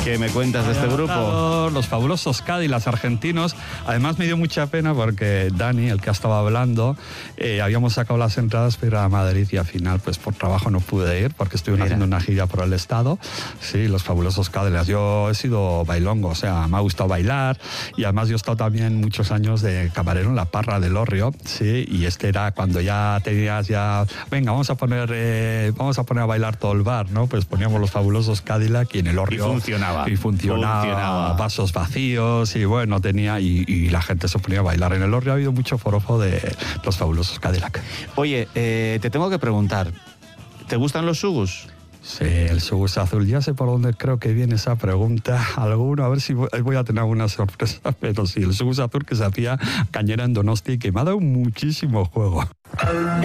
¿Qué me cuentas de este grupo? Los fabulosos Cadillacs argentinos. Además me dio mucha pena porque Dani, el que estaba hablando, habíamos sacado las entradas para ir a Madrid y al final pues por trabajo no pude ir porque estuvieron haciendo una gira por el estado. Sí, los fabulosos Cadillacs. Yo he sido bailongo, o sea, me ha gustado bailar y además yo he estado también muchos años de camarero en la Parra del Orrio, sí, y era cuando ya tenías venga, vamos a poner a bailar todo el bar, ¿no? Pues poníamos los fabulosos Cadillacs y en el Orrio y funcionaba, vasos vacíos y bueno, y la gente se ponía a bailar en el Orrio. Ha habido mucho forofo de los fabulosos Cadillacs. Oye, te tengo que preguntar, ¿te gustan los sugus? Sí, el sugus azul. Ya sé por dónde creo que viene esa pregunta. Alguno, a ver si voy a tener alguna sorpresa, pero sí, el sugus azul que se hacía cañera en Donosti, que me ha dado muchísimo juego.